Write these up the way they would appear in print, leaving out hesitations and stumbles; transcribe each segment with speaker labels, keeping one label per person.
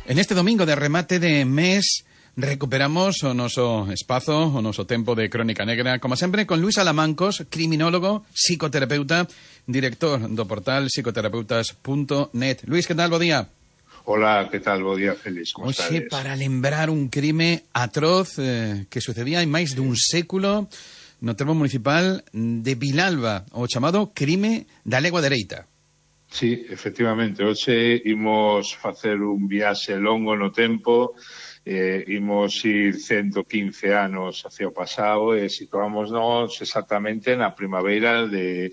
Speaker 1: En este domingo de remate de mes recuperamos o noso espazo, o noso tempo de Crónica Negra, como sempre, con Luís Alamancos, criminólogo, psicoterapeuta, director do portal psicoterapeutas.net. Luís, que tal? Bo día.
Speaker 2: Hola, ¿qué tal? Bo día, Félix, como estades?
Speaker 1: Para lembrar un crime atroz que sucedía hai máis dun século no termo municipal de Vilalba, o chamado crime da legua dereita.
Speaker 2: Sí, efectivamente, hoxe imos facer un viaxe longo no tempo, imos ir 115 anos hacia o pasado e situámonos exactamente na primavera de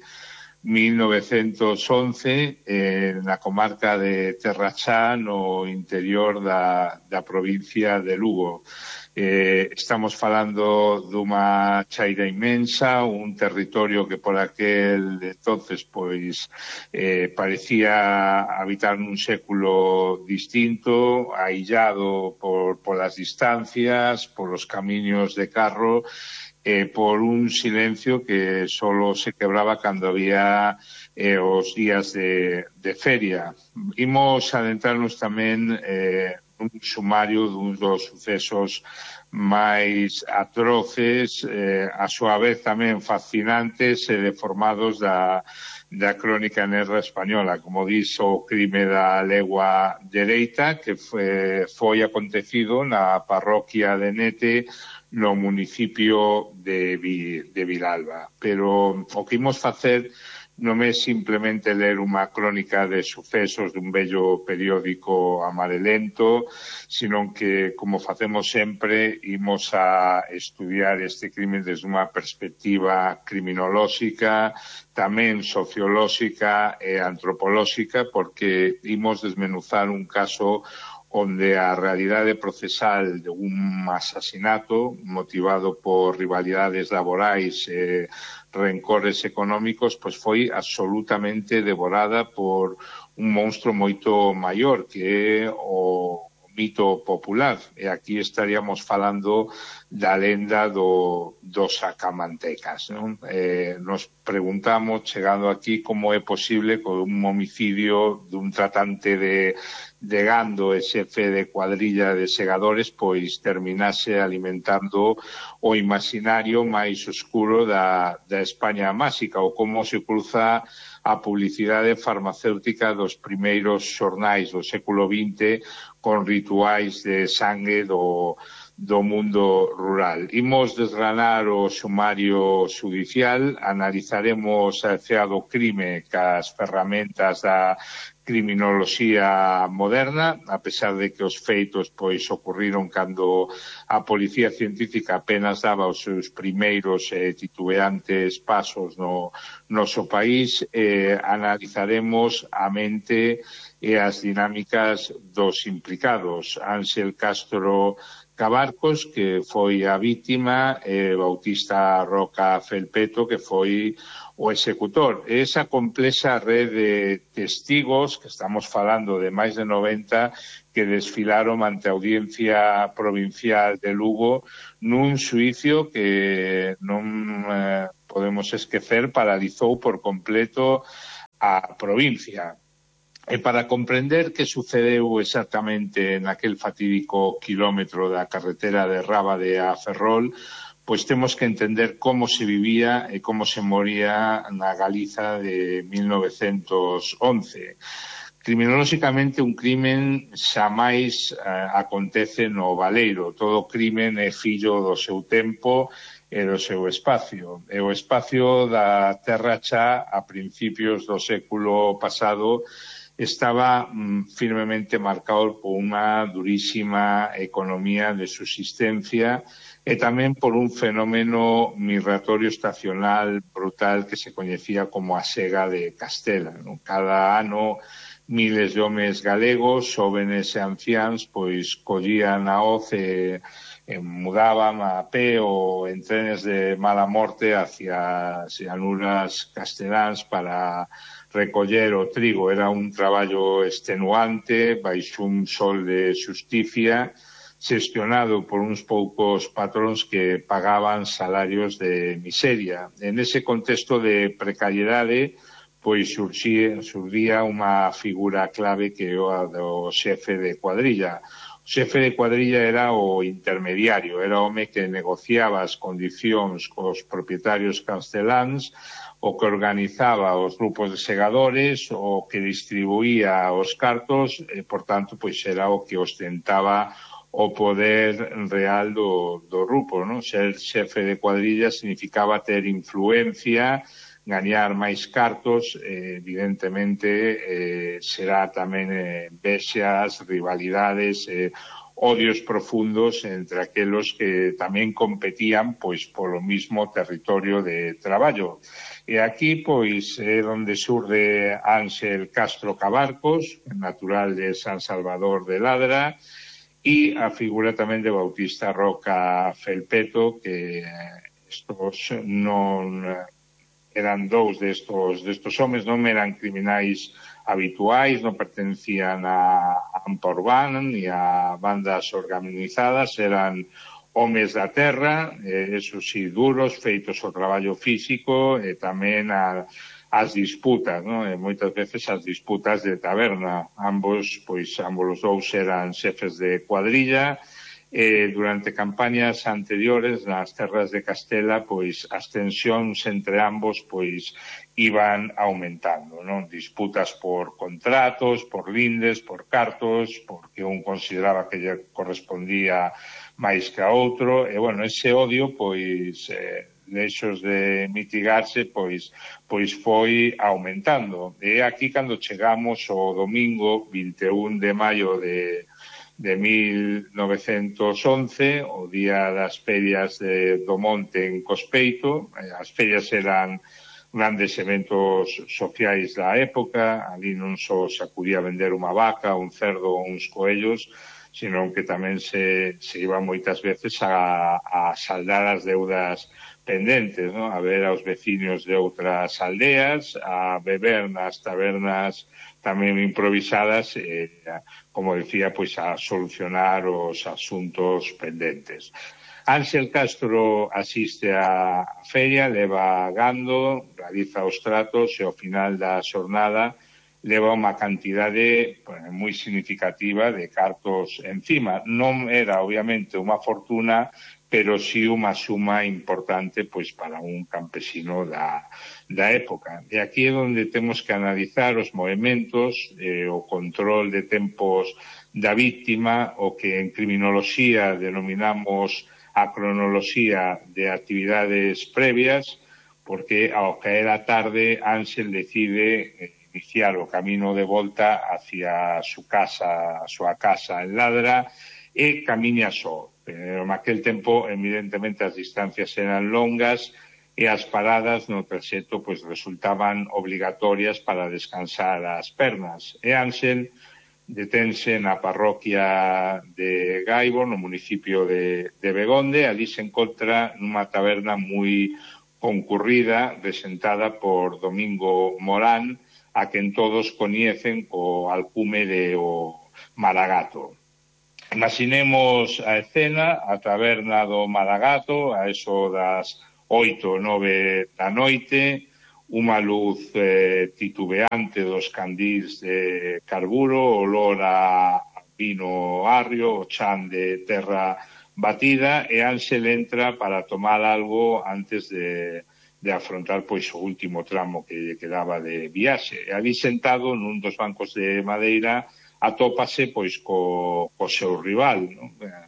Speaker 2: 1911 na comarca de Terrachá, no interior da provincia de Lugo. Estamos falando dunha chaira inmensa, un territorio que por aquel entonces pois parecía habitar nun século distinto, aillado polas distancias, polos camiños de carro, por un silencio que solo se quebraba cando había os días de feria. Imos adentrarnos tamén un sumario duns dos sucesos máis atroces, a súa vez tamén fascinantes e deformados da crónica negra española, como dis, o crime da legua dereita, que foi acontecido na parroquia de Nete, no municipio de Vilalba. Pero o que imos facer non é simplemente ler unha crónica de sucesos dun vello periódico amarelento, sino que, como facemos sempre, imos a estudiar este crime desde unha perspectiva criminolóxica, tamén sociolóxica e antropolóxica, porque imos desmenuzar un caso onde a realidade procesal de un asasinato motivado por rivalidades laborais e rencores económicos, pois foi absolutamente devorada por un monstro moito maior, que é o mito popular. E aquí estaríamos falando da lenda dos sacamantecas, non? Nos preguntamos, chegando aquí, como é posible que un homicidio dun tratante de gando e xefe de cuadrilla de segadores pois terminase alimentando o imaginario máis oscuro da España máxica, ou como se cruza a publicidade farmacéutica dos primeiros xornais do século XX con rituais de sangue do mundo rural. Imos desgranar o sumario judicial, analizaremos a escena do crime cas ferramentas da criminoloxía moderna, a pesar de que os feitos pois ocurriron cando a policía científica apenas daba os seus primeiros titubeantes pasos no noso país. Analizaremos a mente e as dinámicas dos implicados. Ángel Castro Cabarcos, que foi a vítima, e Bautista Roca Felpeto, que foi o executor. Esa complexa red de testigos, que estamos falando de máis de 90, que desfilaron ante a Audiencia Provincial de Lugo nun xuicio que non podemos esquecer paralizou por completo a provincia. E para comprender que sucedeu exactamente naquel fatídico quilómetro da carretera de Rábade a Ferrol, pois temos que entender como se vivía e como se moría na Galiza de 1911. Criminolóxicamente, un crimen xamais acontece no baleiro. Todo crimen é fillo do seu tempo e do seu espacio. E o espacio da Terra Chá, a principios do século pasado, estaba firmemente marcado por unha durísima economía de subsistencia e tamén por un fenómeno migratorio estacional brutal que se coñecía como a sega de Castela. Cada ano miles de homes galegos, jóvenes e anciáns, pois collían a hoz e mudaban a pé ou en trenes de mala morte hacia as llanuras casteláns para recoller o trigo. Era un traballo extenuante, baixo un sol de xusticia, xestionado por uns poucos patróns que pagaban salarios de miseria. En ese contexto de precariedade, pois surgía unha figura clave que é a do xefe de cuadrilla. O xefe de cuadrilla era o intermediario, era o home que negociaba as condicións cos propietarios casteláns, o que organizaba os grupos de segadores, o que distribuía os cartos, e, por tanto, pois era o que ostentaba o poder real do grupo, non? Ser xefe de cuadrilla significaba ter influencia, gañar máis cartos, evidentemente será tamén vexas, rivalidades, odios profundos entre aquelos que tamén competían pois polo mismo territorio de traballo. E aquí pois é onde surde Ángel Castro Cabarcos, natural de San Salvador de Ladra, e a figura tamén de Bautista Roca Felpeto, que estos non eran dous destos homes, non eran criminais habituais, non pertencían a Amporban ni a bandas organizadas, eran homes da terra, eso sí, duros, feitos ao traballo físico e tamén as disputas, non? E moitas veces as disputas de taberna. Ambos os dous eran xefes de cuadrilla. Durante campañas anteriores nas terras de Castela, pois as tensións entre ambos pois iban aumentando, non? Disputas por contratos, por lindes, por cartos, porque un consideraba que lle correspondía máis que a outro, e, bueno, ese odio, pois, lexos de mitigarse, pois foi aumentando. E aquí, cando chegamos ao domingo 21 de maio de 1911, o día das ferias do Monte en Cospeito. As ferias eran grandes eventos sociais da época, ali non só se acudía a vender unha vaca, un cerdo ou uns coellos, senón que tamén se iba moitas veces a saldar as deudas pendentes, non? A ver aos veciños de outras aldeas, a beber nas tabernas tamén improvisadas, como decía, pois a solucionar os asuntos pendentes. Ángel Castro asiste á feria, leva gando, realiza os tratos e ao final da xornada leva unha cantidade moi significativa de cartos encima. Non era, obviamente, unha fortuna, pero sí unha suma importante pois para un campesino da época. E aquí é onde temos que analizar os movementos, o control de tempos da víctima, o que en criminoloxía denominamos a cronoloxía de actividades previas, porque ao caer a tarde Ángel decide iniciar o camino de volta hacia a súa casa en Ladra e camiña só. Pero naquel tempo, evidentemente, as distancias eran longas e as paradas no traxecto pois resultaban obligatorias para descansar as pernas. E Ángel detense na parroquia de Gaibo, no municipio de Begonde. Ali se encontra nunha taberna moi concurrida, resentada por Domingo Morán, a quen todos coñecen co alcume de o Maragato. Imaginemos a escena, a taberna do Maragato, a eso das 8 ou 9 da noite, unha luz titubeante dos candís de carburo, olor a vino agrio, o chan de terra batida, e Ángel entra para tomar algo antes de afrontar pois o último tramo que lle quedaba de viaxe. E ali sentado nun dos bancos de madeira atópase pois co seu rival, non?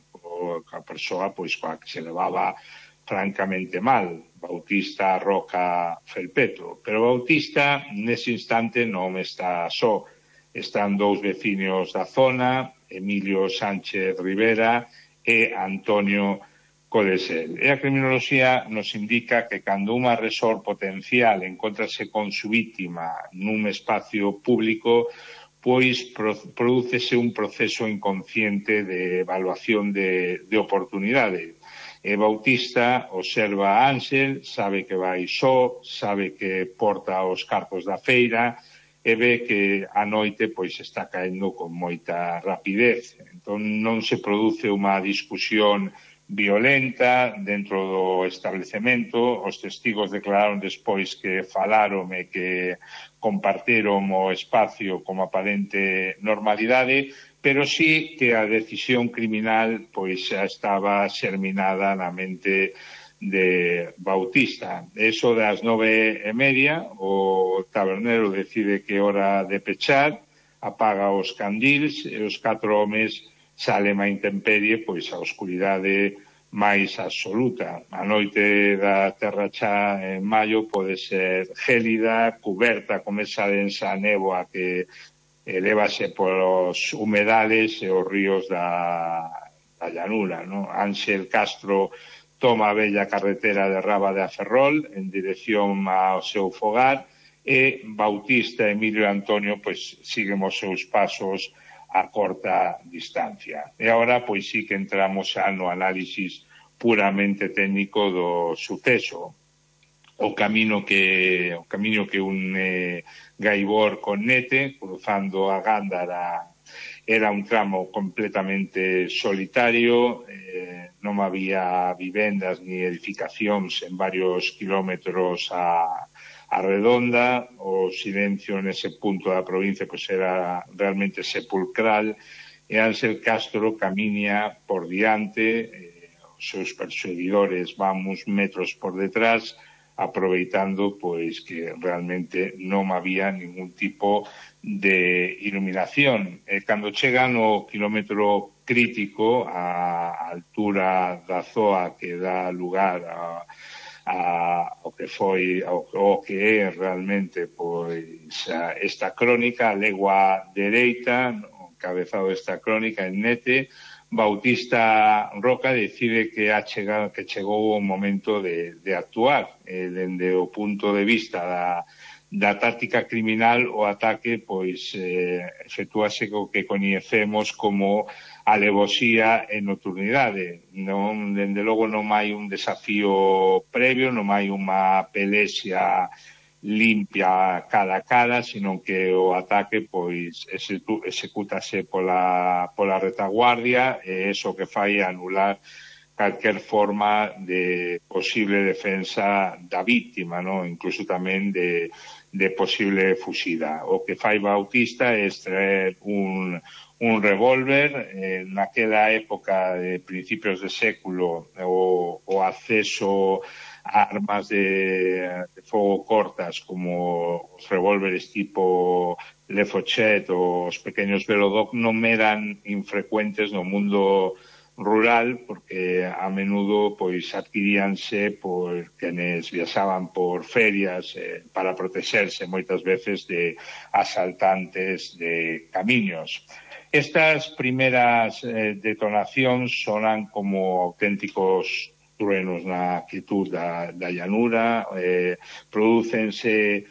Speaker 2: A persoa pois coa que se levaba francamente mal, Bautista Roca Felpeto. Pero Bautista nese instante non está só. Están dous veciños da zona, Emilio Sánchez Rivera e Antonio Codesel. E a criminoloxía nos indica que cando un agresor potencial encontrase con su víctima nun espacio público, pois prodúcese un proceso inconsciente de evaluación de oportunidade. Bautista observa a Ángel, sabe que vai só, sabe que porta os cartos da feira e ve que a noite pois está caendo con moita rapidez. Entón non se produce unha discusión violenta dentro do establecemento. Os testigos declararon despois que falaron e que compartiron o espacio como aparente normalidade, pero sí que a decisión criminal pois xa estaba xerminada na mente de Bautista. Eso das 9:30, o tabernero decide que é hora de pechar, apaga os candils e os 4 homes salen á intemperie, pois a oscuridade máis absoluta. A noite da Terra Chá en maio pode ser gélida, cuberta con esa densa néboa que elevase polos humedales e os ríos da llanura, ¿no? Ángel Castro toma a bella carretera de Raba de Aferrol en dirección ao seu fogar e Bautista e Emilio Antonio pois siguen os seus pasos a corta distancia. E agora, pois sí que entramos xa no análisis puramente técnico do suceso. O camino que une Gaibor con Nete, cruzando a Gándara, era un tramo completamente solitario, non había vivendas ni edificacións en varios kilómetros a redonda. O silencio nese punto da provincia pois era realmente sepulcral, e Ángel Castro camiña por diante, os seus perseguidores van uns metros por detrás, aproveitando pois que realmente non había ningún tipo de iluminación. Cando chegan ao kilómetro crítico, a altura da zoa que dá lugar ao que é realmente pois esta crónica, a legua dereita, o encabezado desta crónica en Nete, Bautista Roca decide que chegou o momento de actuar. Dende o punto de vista da táctica criminal, o ataque pois efectúase co que coñecemos como alevosía e nocturnidade. Non, dende logo non hai un desafío previo, non hai unha pelexia limpia cara a cara, sino que o ataque pois execútase pola retaguardia, e iso que fai anular calquer forma de posible defensa da víctima, ¿no? Incluso tamén de posible fuxida. O que fai Bautista é extraer un revólver. Naquela época de principios de século, o acceso a armas de fogo cortas como os revólveres tipo Le Fochet ou os pequeños Velodoc non eran infrecuentes no mundo rural, porque a menudo pois adquiríanse por quenes viaxaban por ferias para protexerse moitas veces de asaltantes de camiños. Estas primeras detonacións sonan como auténticos truenos na quietud da llanura. Prodúcense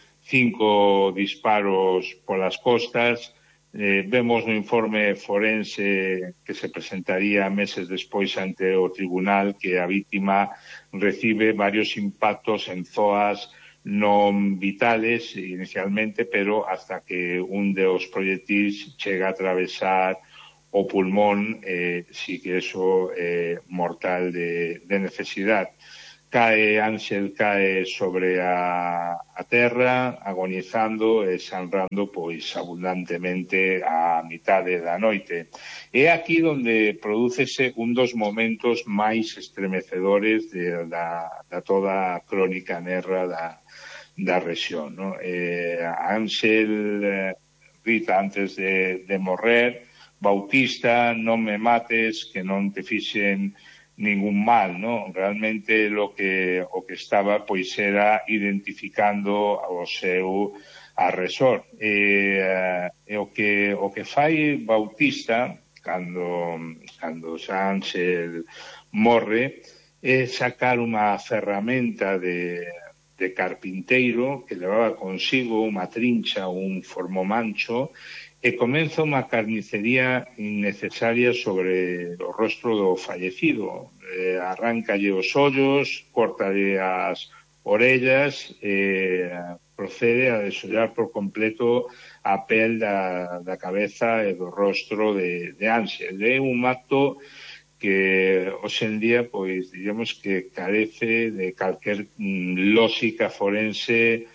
Speaker 2: 5 disparos polas costas. Vemos no informe forense que se presentaría meses despois ante o tribunal que a víctima recibe varios impactos en zoas non vitales inicialmente, pero hasta que un dos proyectiles chega a atravesar o pulmón, sí que eso mortal de necesidad. Ángel cae sobre a terra, agonizando e sangrando pois abundantemente a mitade da noite. É aquí onde prodúcese un dos momentos máis estremecedores da toda a crónica negra da rexión, ¿no? Ángel grita antes de morrer: Bautista, non me mates, que non te fixen ningún mal, ¿no? Realmente o que estaba pois era identificando o seu agresor. O que fai Bautista cando xa Ángel morre é sacar unha ferramenta de carpinteiro que levaba consigo unha trincha, un formomancho, e comeza unha carnicería innecesaria sobre o rostro do fallecido. Arráncalle os ollos, córtalle as orellas e procede a desollar por completo a pel da cabeza e do rostro de Ángel. É un acto que hoxe en día, pois, diríamos que carece de calquer lógica forense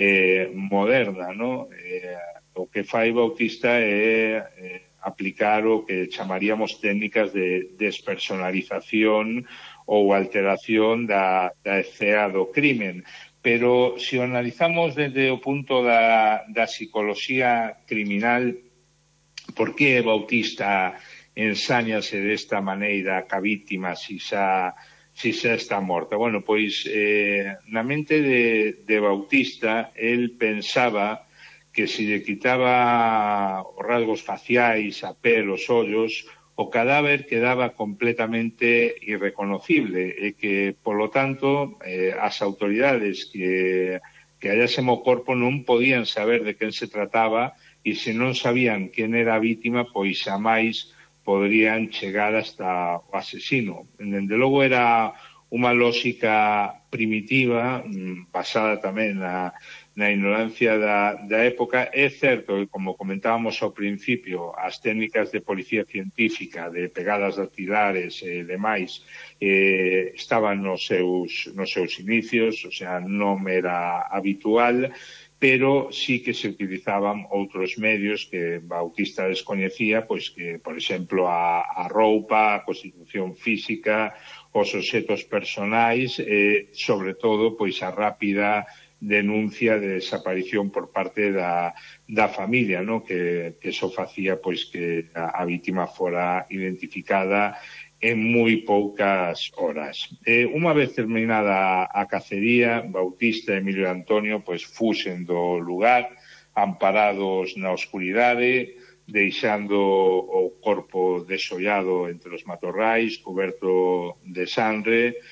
Speaker 2: moderna, ¿no? O que fai Bautista é aplicar o que chamaríamos técnicas de despersonalización ou alteración da escena do crimen. Pero se o analizamos desde o punto da psicoloxía criminal, por que Bautista ensáñase desta maneira ca vítima si xa está morta? Bueno, pois na mente de Bautista, el pensaba que se lle quitaba os rasgos faciais, a pel, os ollos, o cadáver quedaba completamente irreconocible e que, polo tanto, as autoridades que hallasen o corpo non podían saber de quen se trataba e se non sabían quen era a vítima, pois xamais poderían chegar hasta o asesino. Dende logo era unha lógica primitiva, basada tamén na ignorancia da época. É certo que, como comentábamos ao principio, as técnicas de policía científica, de pegadas dactilares e demais, estaban nos seus inicios, o sea, non era habitual, pero sí que se utilizaban outros medios que Bautista descoñecía, pois que, por exemplo, a roupa, a constitución física, os obxetos personais e, sobre todo, pois a rápida denuncia de desaparición por parte da familia, ¿no? Que eso facía pois que a vítima fora identificada en moi poucas horas. Unha vez terminada a cacería, Bautista e Emilio Antonio pois fuxen do lugar, amparados na oscuridade, deixando o corpo desollado entre os matorrais, coberto de sangre,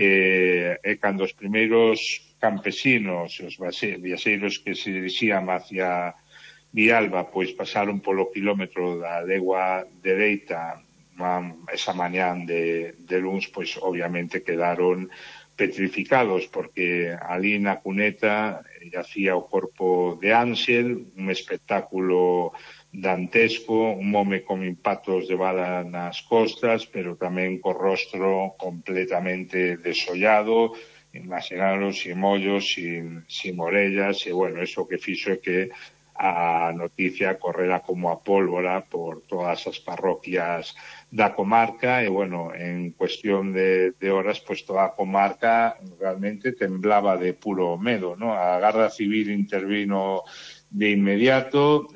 Speaker 2: e cando os primeiros campesinos e os viaxeiros que se dirixían hacia Vialba pois pasaron polo quilómetro da legua dereita esa mañán de luns, pois obviamente quedaron petrificados, porque ali na cuneta yacía o corpo de Ángel, un espectáculo dantesco, un home con impactos de bala nas costas, pero tamén co rostro completamente desollado, imaginaros, sin mollos, sin orellas, e bueno, eso que fixo é que a noticia correra como a pólvora por todas as parroquias da comarca e, bueno, en cuestión de horas, pues toda a comarca realmente temblaba de puro medo, ¿no? A Garda Civil intervino de inmediato,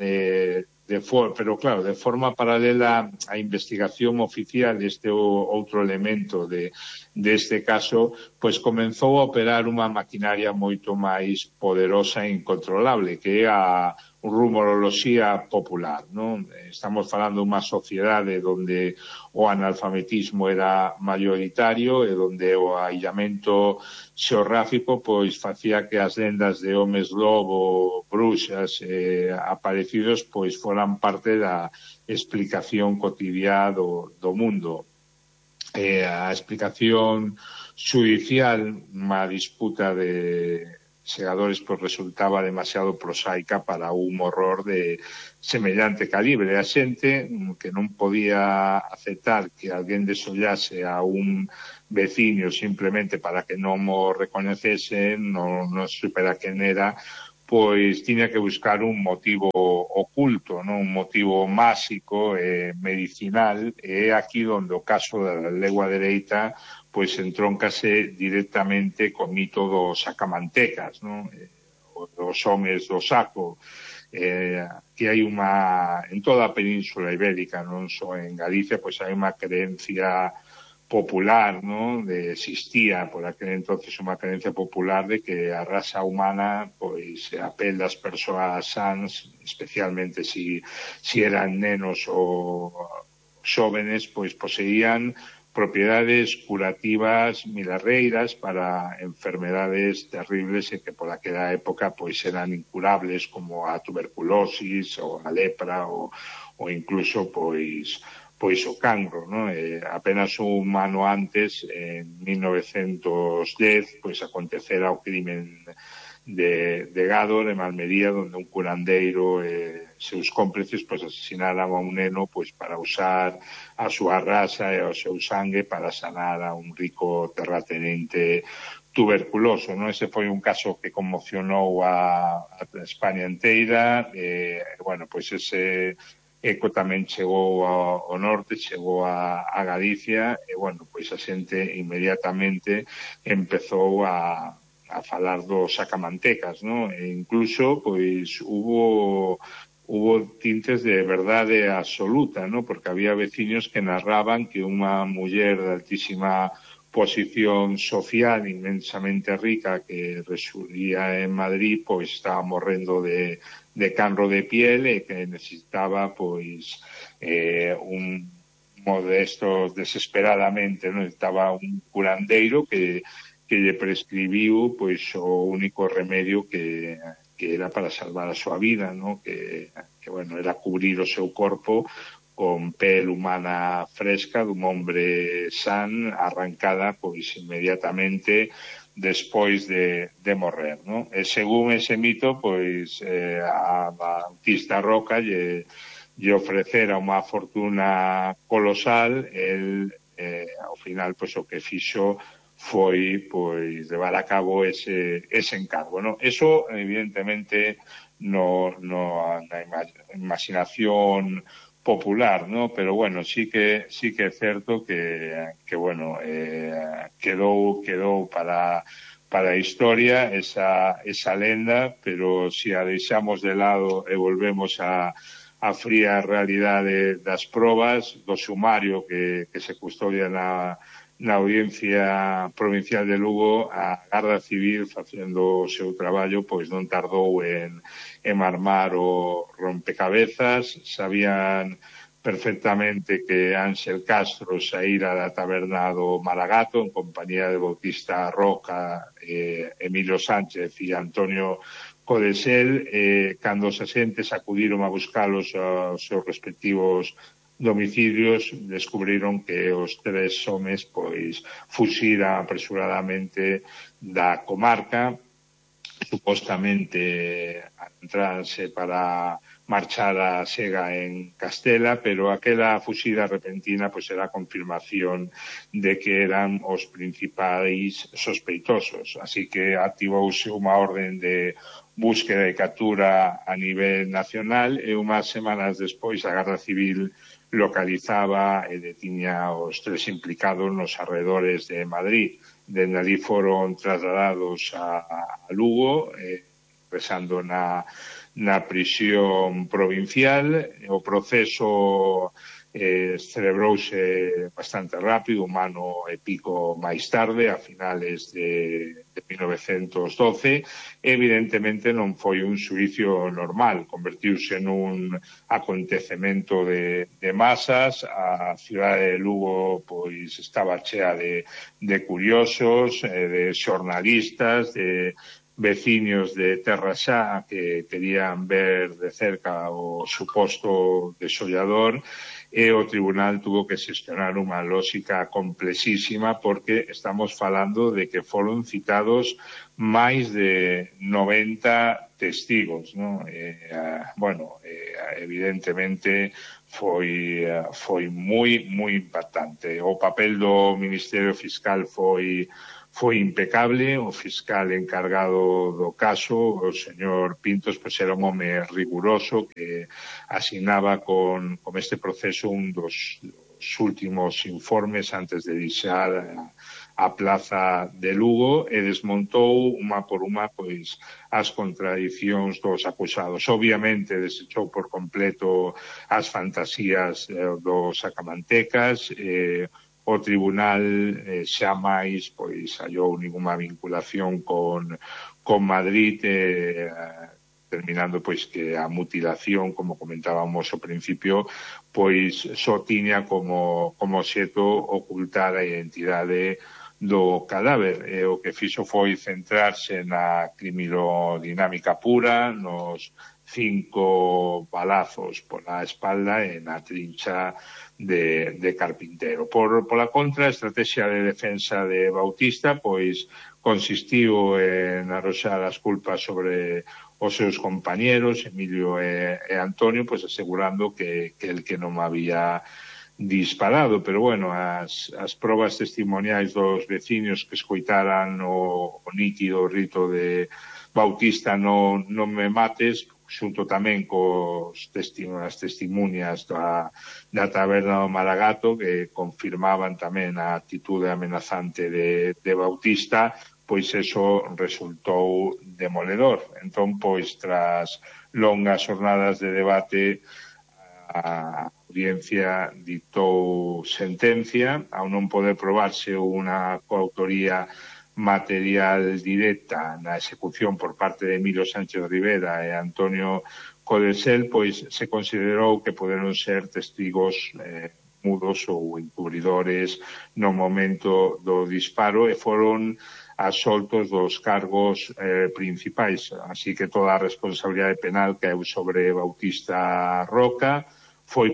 Speaker 2: pero claro, de forma paralela á investigación oficial deste outro elemento deste caso, pois comenzou a operar unha maquinaria moito máis poderosa e incontrolable, que é a rumoroloxía popular, non? Estamos falando dunha sociedade onde o analfabetismo era mayoritario e onde o aillamento xeográfico pois facía que as lendas de homes lobo, bruxas aparecidos pois foran parte da explicación cotidiá do mundo. A explicación xudicial, unha disputa de segadores, pois resultaba demasiado prosaica para un horror de semellante calibre. A xente que non podía aceptar que alguén desollase a un veciño simplemente para que non o recoñecese, non supera quen era, pois tiña que buscar un motivo oculto, non? Un motivo máxico e medicinal, e é aquí onde o caso da legua dereita pois entróncase directamente co mito dos sacamantecas, non? Os homes do saco. Que hai en toda a península ibérica, non só en Galicia, pois hai unha creencia popular, non? Existía por aquel entonces unha creencia popular de que a raza humana, pois a pel das persoas sans, especialmente si eran nenos ou xóvenes, pois poseían propiedades curativas milarreiras para enfermedades terribles e que por aquela época pois eran incurables, como a tuberculosis ou a lepra ou incluso pois o cancro, ¿no? Apenas un ano antes, en 1910, pois acontecera o crimen de Gádor, en Almería, donde un curandeiro e seus cómplices pois asesinaran a un neno pois para usar a súa raza e o seu sangue para sanar a un rico terratenente tuberculoso, non? Ese foi un caso que conmocionou a España inteira, bueno, pois ese eco tamén chegou ao norte, chegou a Galicia, e, bueno, pois a xente inmediatamente empezou a falar dos sacamantecas, non? E incluso, pois, hubo tintes de verdade absoluta, non? Porque había veciños que narraban que unha muller de altísima posición social inmensamente rica que residía en Madrid, pois estaba morrendo de cancro de piel e que necesitaba, pois, un modesto desesperadamente, non? Necesitaba un curandeiro que lle prescribiu pois o único remedio que era para salvar a súa vida, ¿no? Que bueno, era cubrir o seu corpo con pel humana fresca dun hombre san, arrancada pois inmediatamente despois de morrer, ¿no? E según ese mito, pois a Bautista Roca lle ofrecera unha fortuna colosal, el ao final pois o que fixo foi pois levar a cabo ese encargo, ¿no? Eso evidentemente na imaginación popular, ¿no? Pero bueno, sí que é certo que bueno, quedou para a historia esa lenda, pero si a deixamos de lado e volvemos a fría realidade das probas do sumario que se custodia na Audiencia Provincial de Lugo, a Garda Civil, facendo o seu traballo, pois non tardou en armar o rompecabezas. Sabían perfectamente que Ángel Castro saíra da taberna do Malagato en compañía de Bautista Roca, Emilio Sánchez e Antonio Codesel, cando os axentes acudiron a buscalos aos seus respectivos domicilios, descubriron que os tres homes pois fuxiran apresuradamente da comarca, supostamente adentrándose para marchar a Sega en Castela, pero aquela fuxida repentina pois era a confirmación de que eran os principais sospeitosos, así que activouse unha orden de búsqueda e captura a nivel nacional, e unhas semanas despois a Garda Civil localizaba e detiña os tres implicados nos arredores de Madrid. Dende ali foron trasladados a Lugo, ingresando na prisión provincial. O proceso celebrouse bastante rápido, un ano e pico máis tarde, a finales de 1912. Evidentemente non foi un xuicio normal, convertiuse nun acontecemento de masas. A cidade de Lugo pois estaba chea de curiosos, de xornalistas, de veciños de Terra Xa que querían ver de cerca o suposto desollador, e o tribunal tuvo que xestionar unha lógica complexísima, porque estamos falando de que foron citados máis de 90 testigos, ¿no? Bueno, evidentemente foi moi impactante. O papel do Ministerio Fiscal foi impecable. O fiscal encargado do caso, o señor Pintos, pois era un home riguroso que asignaba con este proceso un dos últimos informes antes de deixar a plaza de Lugo, e desmontou unha por unha pois as contradicións dos acusados. Obviamente desechou por completo as fantasías dos sacamantecas. O tribunal xa máis pois hallou ninguna vinculación con Madrid, terminando pois que a mutilación, como comentábamos ao principio, pois só tiña como obxecto ocultar a identidade do cadáver. O que fixo foi centrarse na criminodinámica pura, nos 5 balazos pola espalda e na trincha de Carpintero. Pola contra, a estrategia de defensa de Bautista pois consistiu en arroxar as culpas sobre os seus compañeros, Emilio e Antonio, pois asegurando que el que non había disparado, pero bueno, as probas testimoniais dos veciños que escoitaran o nítido rito de Bautista non me mates, xunto tamén as testimunias da taberna do Maragato, que confirmaban tamén a actitude amenazante de Bautista, pois eso resultou demoledor. Entón, pois, tras longas jornadas de debate, a audiencia dictou sentencia, ao non poder probarse unha coautoría material directa na execución por parte de Emilio Sánchez Rivera e Antonio Codesel, pois se considerou que poderon ser testigos mudos ou encubridores no momento do disparo e foron absoltos dos cargos principais. Así que toda a responsabilidade penal caeu sobre Bautista Roca, foi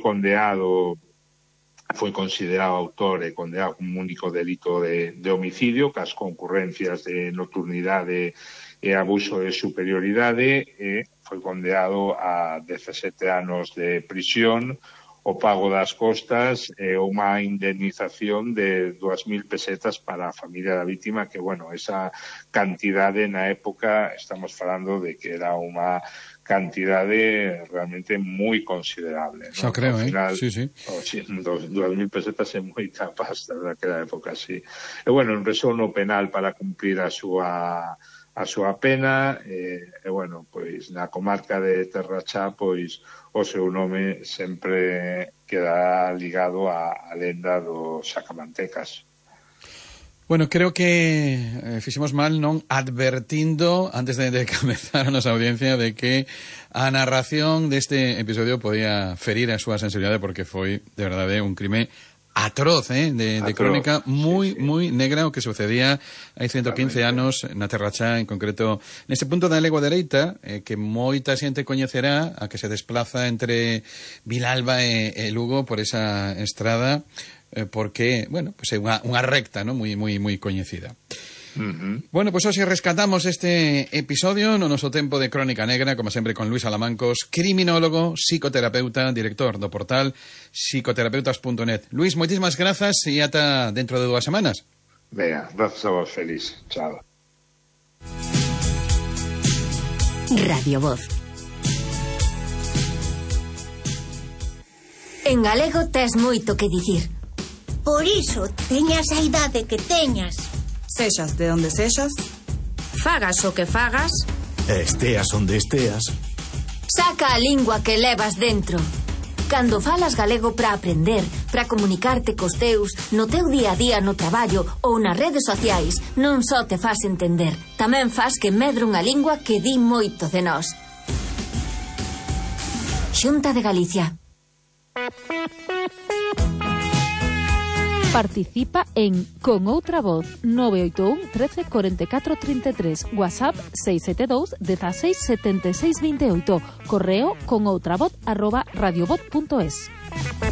Speaker 2: considerado autor e condenado como único delito de homicidio, cas concurrencias de nocturnidade e abuso de superioridade, e foi condenado a 17 anos de prisión, o pago das costas e unha indemnización de 2.000 pesetas para a familia da vítima, que, bueno, esa cantidade na época estamos falando de que era unha cantidade realmente moi considerable, ¿no?
Speaker 1: Xa creo,
Speaker 2: final,
Speaker 1: sí.
Speaker 2: 2.000 pesetas é moita pasta naquela época, sí. E, bueno, empezou no penal para cumplir a súa pena, e, bueno, pois, na comarca de Terrachá, pois, o seu nome sempre queda ligado á lenda dos sacamantecas.
Speaker 1: Bueno, creo que fixemos mal non advertindo antes de comezar a nosa audiencia de que a narración deste episodio podía ferir a súa sensibilidade, porque foi, de verdade, un crime atroz, de crónica moi negra, o que sucedía hai 115 anos na Terrachá, en concreto nese punto da legua dereita, que moita xente coñecerá, a que se desplaza entre Vilalba e Lugo por esa estrada, porque, bueno, pues é unha recta, ¿no? moi coñecida. Bueno, pois hoxe rescatamos este episodio no noso tempo de Crónica Negra, como sempre con Luis Alamancos, criminólogo, psicoterapeuta, director do portal psicoterapeutas.net. Luis, moitísimas grazas e ata dentro de 2 semanas.
Speaker 2: Venga, grazas a vos, feliz. Chao.
Speaker 3: Radio Voz. En galego tes moito que dicir.
Speaker 4: Por iso, teñas a idade que teñas.
Speaker 5: Sexas de onde sexas,
Speaker 3: Fagas o que fagas,
Speaker 6: esteas onde esteas,
Speaker 3: saca a lingua que levas dentro. Cando falas galego para aprender, para comunicarte cos teus, no teu día a día no traballo ou nas redes sociais, non só te fas entender, tamén fas que medre unha lingua que di moito de nós. Xunta de Galicia.
Speaker 7: Participa en Con Outra Voz 981 13 44 33, WhatsApp 672 16 76 28, correo conoutravoz@radiovoz.es.